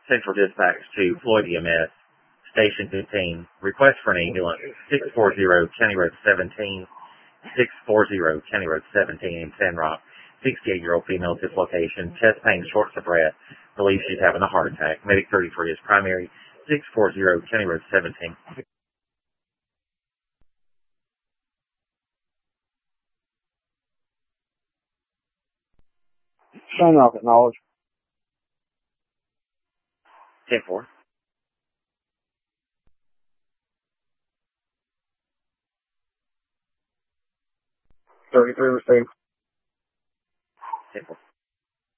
Central Dispatch to Floyd EMS, Station 15. Request for an ambulance, 640 County Road 17, 640 County Road 17 in San Rock. 68-year-old female dislocation, chest pain, shortness of breath. Believes she's having a heart attack. Medic 33 is primary, 640 County Road 17. San Rock acknowledge. 10-4. 33 received. 10-4.